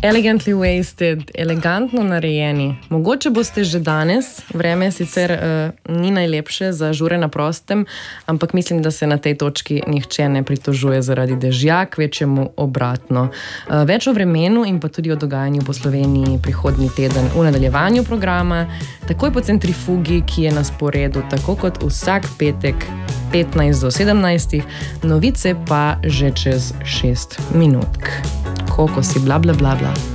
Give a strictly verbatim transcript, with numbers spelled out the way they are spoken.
Elegantly wasted, elegantno narejeni. Mogoče boste že danes, vreme sicer uh, ni najlepše za žure na prostem, ampak mislim, da se na tej točki nihče ne pritožuje zaradi dežja, kvečjemu obratno. Uh, več o vremenu in pa tudi o dogajanju po Sloveniji prihodnji teden v nadaljevanju programa, takoj po centrifugi, ki je na sporedu tako kot vsak petek petnajst do sedemnajst, novice pa že čez šest minutk. Koliko si bla bla bla bla.